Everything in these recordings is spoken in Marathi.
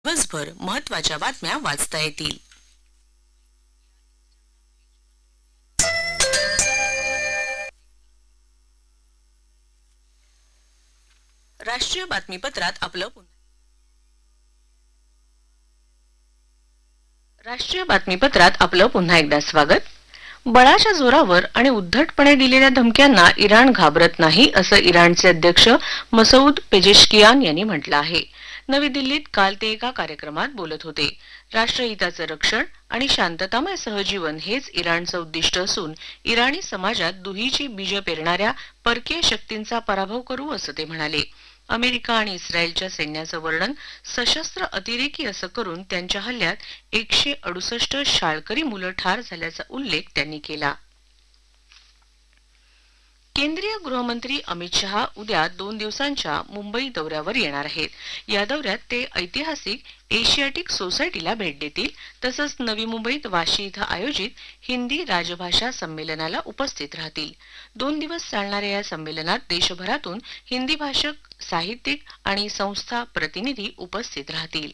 दिवसभर महत्त्वाच्या बातम्या वाचता येतील. राष्ट्रीय बातमीपत्रात आपलं पुन्हा एकदा स्वागत. बळाच्या जोरावर आणि उद्धटपणे दिलेल्या धमक्यांना इराण घाबरत नाही असं इराणचे अध्यक्ष मसऊद पेजेशकियान यांनी म्हटलं आहे. नवी दिल्लीत काल ते एका कार्यक्रमात बोलत होते. राष्ट्रहिताचं रक्षण आणि शांततामय सहजीवन हेच इराणचं उद्दिष्ट असून इराणी समाजात दुहीची बीज पेरणाऱ्या परकीय शक्तींचा पराभव करू असं ते म्हणाले. अमेरिका आणि इस्रायलच्या सैन्याचं वर्णन सशस्त्र अतिरेकी असं करून त्यांच्या हल्ल्यात 168 शाळकरी मुलं ठार झाल्याचा उल्लेख त्यांनी केला. केंद्रीय गृहमंत्री अमित शहा उद्या 2 दिवसांच्या मुंबई दौऱ्यावर येणार आहेत. या दौऱ्यात ते ऐतिहासिक एशियाटिक सोसायटीला भेट देतील. तसंच नवी मुंबईत वाशी इथं आयोजित हिंदी राजभाषा संमेलनाला उपस्थित राहतील. 2 दिवस चालणाऱ्या या संमेलनात देशभरातून हिंदी भाषक, साहित्यिक आणि संस्था प्रतिनिधी उपस्थित राहतील.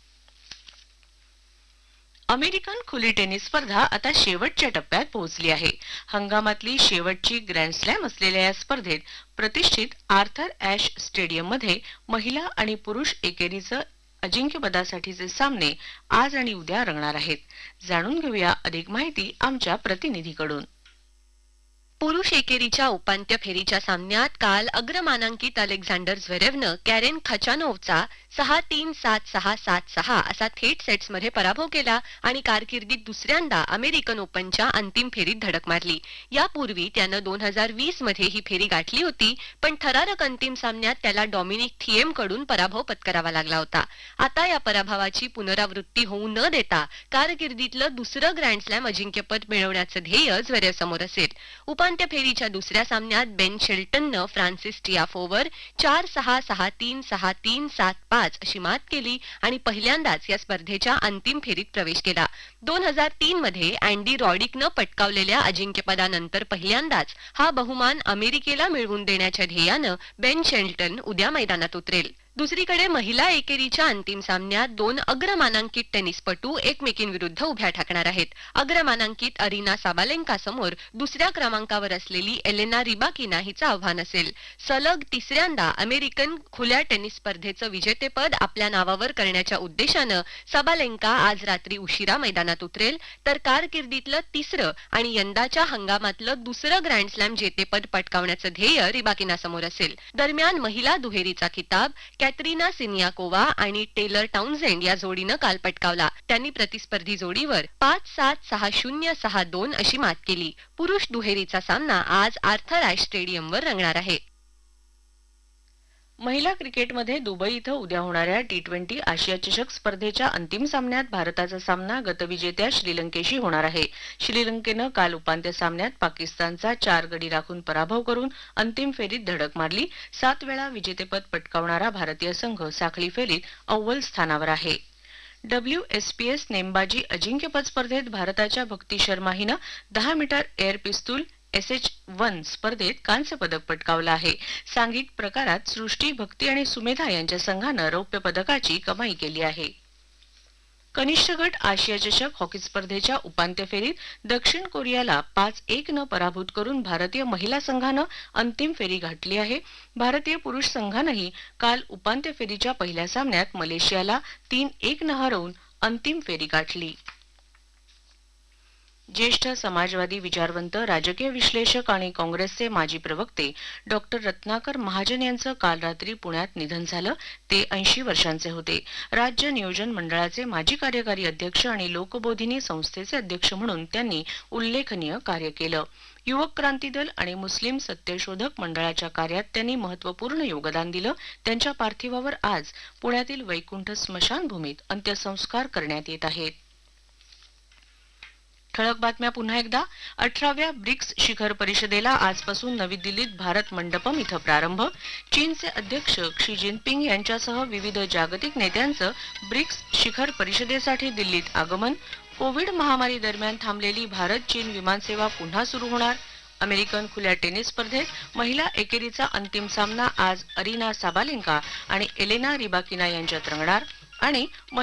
अमेरिकन खुली टेनिस स्पर्धा आता शेवटच्या टप्प्यात पोहोचली आहे. हंगामातली शेवटची ग्रँड स्लॅम असलेल्या या स्पर्धेत प्रतिष्ठित आर्थर ॲश स्टेडियममध्ये महिला आणि पुरुष एकेरीचं अजिंक्यपदासाठीचे सामने आज आणि उद्या रंगणार आहेत. जाणून घेऊया अधिक माहिती आमच्या प्रतिनिधीकडून. पुरुष एकेरीच्या उपांत्य फेरीच्या सामन्यात काल अग्रमानांकित अलेक्झांडर झ्वेरेवनं कॅरेन खचानोव्हचा 6-3, 7-6, 7-6 असा थेट सेट्समध्ये पराभव केला आणि कारकिर्दीत दुसऱ्यांदा अमेरिकन ओपनच्या अंतिम फेरीत धडक मारली. यापूर्वी त्यानं 2020 मध्ये ही फेरी गाठली होती, पण थरारक अंतिम सामन्यात त्याला डॉमिनिक थिएम कडून पराभव पत्करावा लागला होता. आता या पराभवाची पुनरावृत्ती होऊ न देता कारकिर्दीतलं दुसरं ग्रँड स्लॅम अजिंक्यपद मिळवण्याचं ध्येय झ्वेरेव समोर असेल. उपांत्य फेरीच्या दुसऱ्या सामन्यात बेन शेल्टननं फ्रान्सिस टियाफोवर 4-6, 6-3, 6-3, 7-5 अशी मात केली आणि पहिल्यांदाच या स्पर्धेच्या अंतिम फेरीत प्रवेश केला. 2003 मध्ये अँडी रॉडिकनं पटकावलेल्या अजिंक्यपदानंतर पहिल्यांदाच हा बहुमान अमेरिकेला मिळवून देण्याच्या ध्येयानं बेन शेल्टन उद्या मैदानात उतरेल. दुसरीकडे महिला एकेरीच्या अंतिम सामन्यात 2 अग्रमानांकित टेनिसपटू एकमेकींविरुद्ध उभ्या ठाकणार आहेत. अग्रमानांकित अरिना साबालेंका समोर दुसऱ्या क्रमांकावर असलेली एलेना रिबाकिना हिचं आव्हान असेल. सलग तिसऱ्यांदा अमेरिकन खुल्या टेनिस स्पर्धेचं विजेतेपद आपल्या नावावर करण्याच्या उद्देशानं साबालेंका आज रात्री उशिरा मैदानात उतरेल, तर कारकिर्दीतलं तिसरं आणि यंदाच्या हंगामातलं दुसरं ग्रँड स्लॅम जेतेपद पटकावण्याचं ध्येय रिबाकिना समोर असेल. दरम्यान महिला दुहेरीचा किताब कॅटरीना सिनियाकोवा आणि टेलर टाउनझेंड या जोडीनं काल पटकावला. त्यांनी प्रतिस्पर्धी जोडीवर 5-7, 6-0, 6-2 अशी मात केली. पुरुष दुहेरीचा सामना आज आर्थर ॲश स्टेडियमवर रंगणार आहे. महिला क्रिकेटमध्ये दुबई इथं उद्या होणाऱ्या T20 आशिया चषक स्पर्धेच्या अंतिम सामन्यात भारताचा सामना गतविजेत्या श्रीलंकेशी होणार आहे. श्रीलंकेनं काल उपांत्य सामन्यात पाकिस्तानचा 4 गडी राखून पराभव करून अंतिम फेरीत धडक मारली. 7 वेळा विजेतेपद पटकावणारा भारतीय संघ साखळी फेरीत अव्वल स्थानावर आहे. WSPS नेमबाजी अजिंक्यपद स्पर्धेत भारताच्या भक्ती शर्मा हिनं 10 मीटर एअर पिस्तूल SH1 स्पर्धेत कांस्य पदक पटकावलं आहे. सांघिक प्रकारात सृष्टी, भक्ती आणि सुमेधा यांच्या संघानं रौप्य पदकाची कमाई केली आहे. कनिष्ठ गट आशिया चषक हॉकी स्पर्धेच्या उपांत्य फेरीत दक्षिण कोरियाला 5-1 न पराभूत करून भारतीय महिला संघानं अंतिम फेरी गाठली आहे. भारतीय पुरुष संघानंही काल उपांत्य फेरीच्या पहिल्या सामन्यात मलेशियाला 3-1 न हरवून अंतिम फेरी गाठली. ज्येष्ठ समाजवादी विचारवंत, राजकीय विश्लेषक आणि काँग्रेसचे माजी प्रवक्ते डॉक्टर रत्नाकर महाजन यांचं काल रात्री पुण्यात निधन झालं. ते 80 वर्षांचे होते. राज्य नियोजन मंडळाचे माजी कार्यकारी अध्यक्ष आणि लोकबोधिनी संस्थेचे अध्यक्ष म्हणून त्यांनी उल्लेखनीय कार्य केलं. युवक क्रांती दल आणि मुस्लिम सत्यशोधक मंडळाच्या कार्यात त्यांनी महत्त्वपूर्ण योगदान दिलं. त्यांच्या पार्थिवावर आज पुण्यातील वैकुंठ स्मशानभूमीत अंत्यसंस्कार करण्यात येत आहेत. ठळक बातम्या पुन्हा एकदा. 18व्या ब्रिक्स शिखर परिषदेला आजपासून नवी दिल्लीत भारत मंडपम इथं प्रारंभ. चीनचे अध्यक्ष क्षी जिनपिंग यांच्यासह विविध जागतिक नेत्यांचं ब्रिक्स शिखर परिषदेसाठी दिल्लीत आगमन. कोविड महामारी दरम्यान थांबलेली भारत चीन विमानसेवा पुन्हा सुरू होणार. अमेरिकन खुल्या टेनिस स्पर्धेत महिला एकेरीचा अंतिम सामना आज अरिना साबालेंका आणि एलेना रिबाकिना यांच्यात रंगणार. आणि